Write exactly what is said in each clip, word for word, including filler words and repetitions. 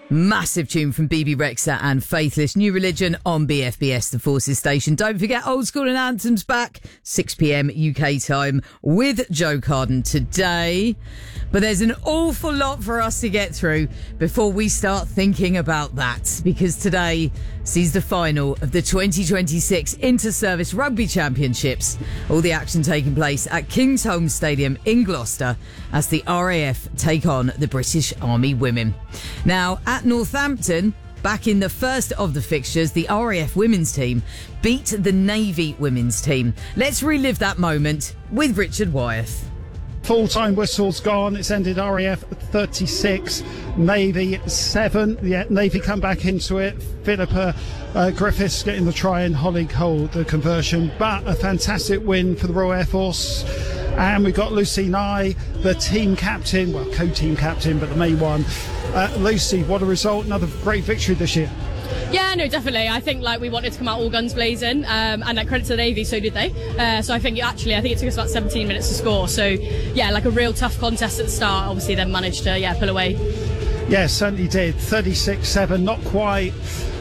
Massive tune from B B Rexha and Faithless, New Religion on B F B S, the Forces station. Don't forget Old School and Anthems back, six p.m. U K time with Joe Carden today. But there's an awful lot for us to get through before we start thinking about that, because today sees the final of the twenty twenty-six Inter-Service Rugby Championships. All the action taking place at Kingsholm Stadium in Gloucester as the R A F take on the British Army women. Now, at Northampton, back in the first of the fixtures, the R A F women's team beat the Navy women's team. Let's relive that moment with Richard Wyeth. Full-time whistle's gone. It's ended R A F thirty-six, Navy seven. Yeah, Navy come back into it. Philippa uh, Griffiths getting the try and Holly Cole the conversion. But a fantastic win for the Royal Air Force. And we've got Lucy Nye, the team captain, well, co-team captain, but the main one. Uh, Lucy, what a result. Another great victory this year. Yeah, no, definitely. I think like we wanted to come out all guns blazing, um, and like credit to the Navy, so did they. Uh, so I think actually, I think it took us about seventeen minutes to score. So yeah, like a real tough contest at the start. Obviously, then managed to yeah pull away. Yeah, certainly did. thirty-six seven, not quite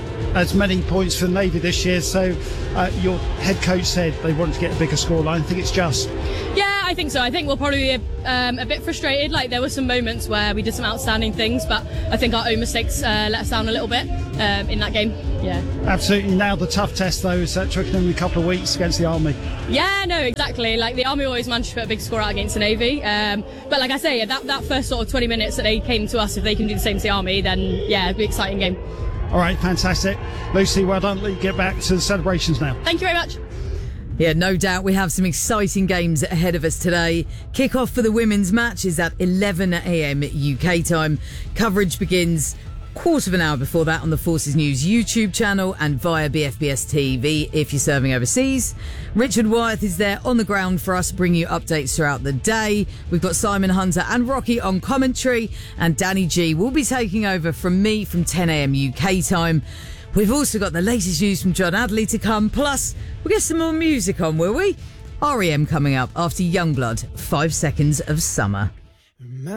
as many points for the Navy this year. So uh, your head coach said they wanted to get a bigger scoreline. I think it's just. Yeah, I think so. I think we'll probably be a, um, a bit frustrated. Like there were some moments where we did some outstanding things, but I think our own mistakes uh, let us down a little bit um, in that game. Yeah, absolutely. Now the tough test though is that took them in a couple of weeks against the Army. Yeah, no, exactly. Like the Army always managed to put a big score out against the Navy, um, but like I say, that that first sort of twenty minutes that they came to us, if they can do the same to the Army, then yeah, it'll be an exciting game. All right, fantastic. Lucy, well done. Let you get back to the celebrations now. Thank you very much. Yeah, no doubt we have some exciting games ahead of us today. Kick-off for the women's match is at eleven a.m. U K time. Coverage begins quarter of an hour before that on the Forces News YouTube channel and via B F B S T V if you're serving overseas. Richard Wyeth is there on the ground for us, bringing you updates throughout the day. We've got Simon Hunter and Rocky on commentary, and Danny G will be taking over from me from ten a.m. U K time. We've also got the latest news from John Adley to come, plus we'll get some more music on, will we? R E M coming up after Youngblood, Five Seconds of Summer.